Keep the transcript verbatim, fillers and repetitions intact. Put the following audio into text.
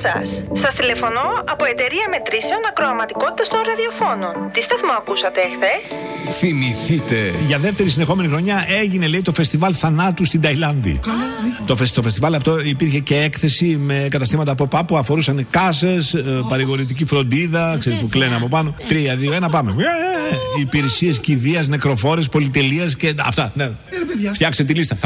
σας. Σας τηλεφωνώ από εταιρεία μετρήσεων ακροαματικότητας των ραδιοφώνων. Τι σταθμό ακούσατε εχθές? Θυμηθείτε. Για δεύτερη συνεχόμενη χρονιά έγινε, λέει, το φεστιβάλ θανάτου στην Ταϊλάνδη. Το, φεσ, το φεστιβάλ αυτό υπήρχε και έκθεση με καταστήματα από πάπου, αφορούσαν κάσες, oh. παρηγορητική φροντίδα, ξέρεις που κλαίνε από πάνω. Τρία, δύο, ένα, πάμε. Υπηρεσίες κηδείας, νεκροφόρες, πολυτελείας και αυτά. Ναι. Φτιάξτε τη λίστα.